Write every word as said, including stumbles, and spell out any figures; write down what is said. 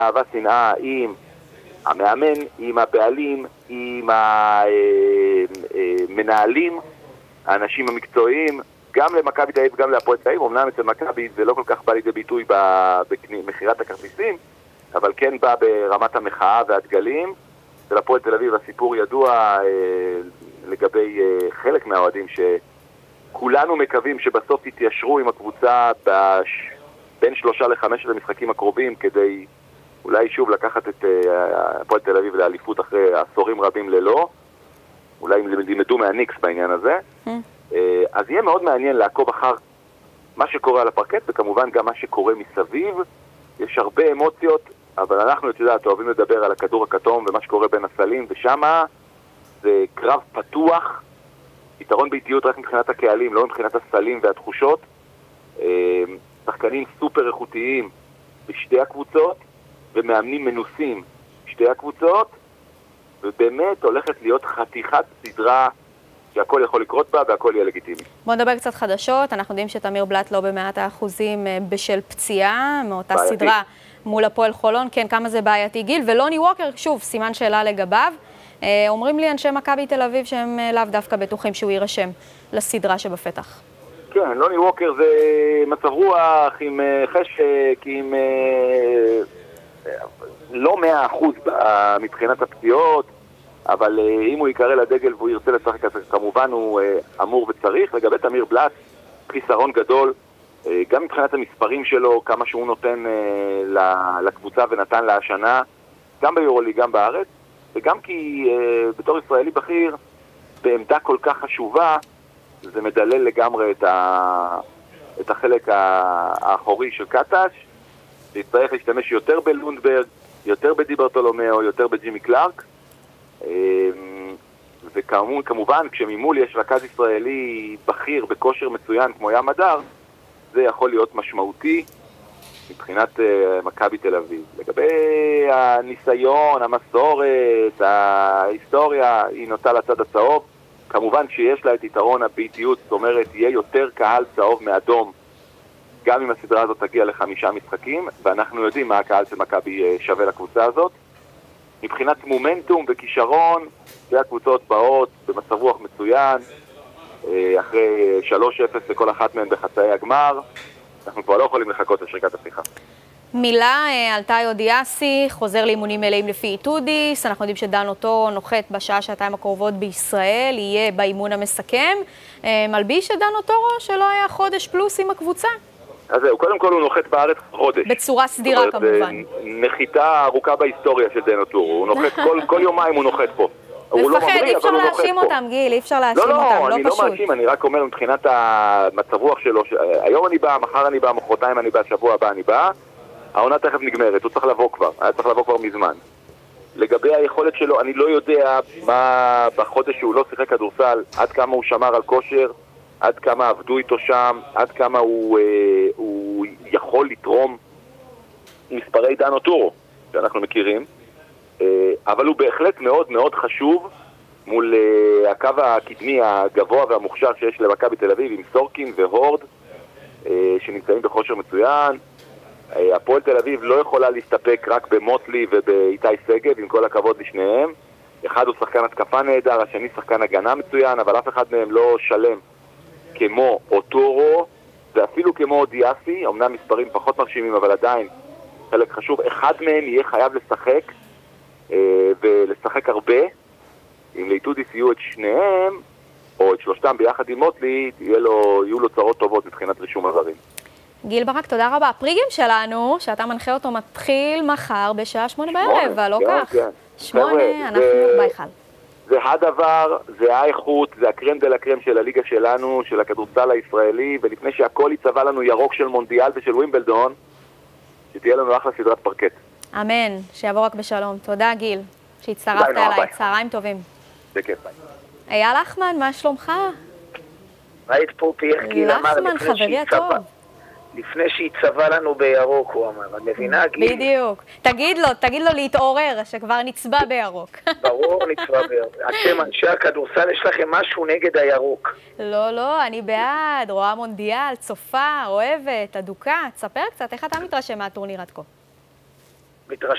אהבה שנאה עם המאמן, עם הבעלים, עם המנהלים, האנשים המקצועיים, גם למכבי תל אביב, גם להפועל תל אביב. אמנם אצל מכבי זה לא כל כך בא לידי ביטוי במכירת הכרטיסים, אבל כן בא ברמת המחאה והדגלים. אצל הפועל תל אביב הסיפור ידוע לגבי חלק מהאוהדים שכולנו מקווים שבסוף יתיישרו עם הקבוצה בש... בין שלושה לחמש המשחקים הקרובים, כדי אולי שוב לקחת את הפועל תל אביב לאליפות אחרי עשורים רבים ללא. אולי הם ילמדו מהניקס בעניין הזה. אז יהיה מאוד מעניין לעקוב אחר מה שקורה על הפרקט, וכמובן גם מה שקורה מסביב. יש הרבה אמוציות, אבל אנחנו, את יודעת, אוהבים לדבר על הכדור הכתום ומה שקורה בין הסלים, ושמה זה קרב פתוח, יתרון באיטיות רק מבחינת הקהלים, לא מבחינת הסלים והתחושות. שחקנים סופר איכותיים בשתי הקבוצות, ומאמנים מנוסים בשתי הקבוצות, ובאמת הולכת להיות חתיכת סדרה שהכל יכול לקרות בה והכל יהיה לגיטימי. בוא נדבר קצת חדשות. אנחנו יודעים שתמיר בלט לא במאת האחוזים בשל פציעה מאותה בעייתי. סדרה מול הפועל חולון. כן, כמה זה בעייתי, גיל. ולוני ווקר, שוב, סימן שאלה לגביו. אומרים לי אנשי מכבי תל אביב שהם לאו דווקא בטוחים שהוא יירשם לסדרה שבפתח. כן, לוני ווקר זה מצב רוח עם חשק, עם לא מאה אחוז מבחינת הפציעות, אבל אם הוא יקרא לדגל והוא ירצה לשחק, אז כמובן הוא אמור וצריך. לגבי תמיר בלט, חיסרון גדול, גם מבחינת המספרים שלו, כמה שהוא נותן לקבוצה ונתן לה השנה, גם ביורוליג, גם בארץ, וגם כי בתור ישראלי בכיר, בעמדה כל כך חשובה, זה מדלל לגמרי את, ה... את החלק האחורי של קטש. ויצטרך להשתמש יותר בלונדברג, יותר בדי ברטולומיאו, יותר בג'ימי קלארק. וכמובן, כשממול יש רכז ישראלי בכיר בכושר מצוין כמו ים הדר, זה יכול להיות משמעותי מבחינת uh, מכבי תל אביב. לגבי הניסיון, המסורת, ההיסטוריה, היא נוטה לצד הצהוב. כמובן שיש לה את יתרון הביתיות, זאת אומרת, יהיה יותר קהל צהוב מאדום, גם אם הסדרה הזאת תגיע לחמישה משחקים, ואנחנו יודעים מה הקהל של מכבי שווה לקבוצה הזאת. מבחינת מומנטום וכישרון, שתי הקבוצות באות במצב רוח מצוין, אחרי שלוש אפס לכל אחת מהן בחצאי הגמר, אנחנו כבר לא יכולים לחכות לשריקת השיחה. מילה על תאיו דיאסי, חוזר לאימונים מלאים לפי איטודיס. אנחנו יודעים שדן אותו נוחת בשעה שעתיים הקרובות בישראל, יהיה באימון המסכם. מלביש שדן אותו שלא היה חודש פלוס עם הקבוצה? אז זהו, קודם כל הוא נוחת בארץ חודש. בצורה סדירה כמובן. נחיתה ארוכה בהיסטוריה של דן אותו, הוא נוחת כל יומיים הוא נוחת פה. מפחד, אי אפשר להאשים אותם, גיל, אי אפשר להאשים אותם, לא פשוט. לא, לא, אני לא מאשים, אני רק אומר מבחינת המצב רוח שלו, היום אני בא, מחר אני בא, מחרתיים אני בא, שבוע הבא אני בא, העונה תכף נגמרת, הוא צריך לבוא כבר, היה צריך לבוא כבר מזמן. לגבי היכולת שלו, אני לא יודע מה בחודש שהוא לא שיחק כדורסל, עד כמה הוא שמר על כושר, עד כמה עבדו איתו שם, עד כמה הוא, אה, הוא יכול לתרום מספרי דן אוטורו, שאנחנו מכירים, אה, אבל הוא בהחלט מאוד מאוד חשוב מול אה, הקו הקדמי הגבוה והמוכשר שיש למכבי תל אביב, עם סורקין והורד, אה, שנמצאים בכושר מצוין. הפועל תל אביב לא יכולה להסתפק רק במוטלי ובאיתי סגב, עם כל הכבוד לשניהם. אחד הוא שחקן התקפה נהדר, השני שחקן הגנה מצוין, אבל אף אחד מהם לא שלם כמו אוטורו, ואפילו כמו דיאסי, אמנם מספרים פחות מרשימים, אבל עדיין חלק חשוב. אחד מהם יהיה חייב לשחק, ולשחק הרבה. אם לאיטודיס יהיו את שניהם, או את שלושתם ביחד עם מוטלי, יהיו לו, יהיו לו צרות טובות מבחינת רישום הזרים. גיל ברק, תודה רבה. הפריגים שלנו, שאתה מנחה אותו, מתחיל מחר בשעה שמונה בערב, לא כך? שמונה, אנחנו בייחל. זה הדבר, זה האיכות, זה הקרם דה לקרם של הליגה שלנו, של הכדורסל הישראלי, ולפני שהכל יצבע לנו ירוק של מונדיאל ושל ווימבלדון, שתהיה לנו אחלה סדרת פרקט. אמן, שיעבור רק בשלום. תודה גיל, שהצטרפת אליי. צהריים טובים. בכיף, ביי. אייל לחמן, מה שלומך? ראית פה איך גיל אמר לחמן, חברי הטוב. לפני שהצבע לנו בירוק, הוא אמר, את מבינה, גיל? בדיוק. תגיד לו, תגיד לו להתעורר, שכבר נצבע בירוק. ברור, נצבע בירוק. אתם, אנשי הכדורסל, יש לכם משהו נגד הירוק. לא, לא, אני בעד, רואה מונדיאל, צופה, אוהבת, אדוקה. תספר קצת, איך אתה מתרשם מהטורניר עד כה? מתרשם.